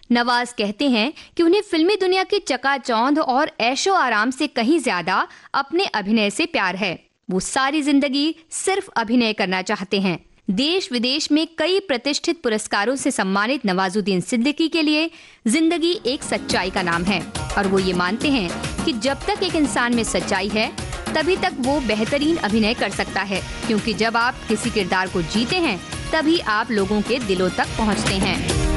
नवाज कहते हैं कि उन्हें फिल्मी दुनिया की चकाचौंध और ऐशो आराम से कहीं ज्यादा अपने अभिनय से प्यार है। वो सारी जिंदगी सिर्फ अभिनय करना चाहते हैं। देश विदेश में कई प्रतिष्ठित पुरस्कारों से सम्मानित नवाजुद्दीन सिद्दीकी के लिए जिंदगी एक सच्चाई का नाम है और वो ये मानते हैं कि जब तक एक इंसान में सच्चाई है तभी तक वो बेहतरीन अभिनय कर सकता है, क्योंकि जब आप किसी किरदार को जीते हैं तभी आप लोगों के दिलों तक पहुंचते हैं।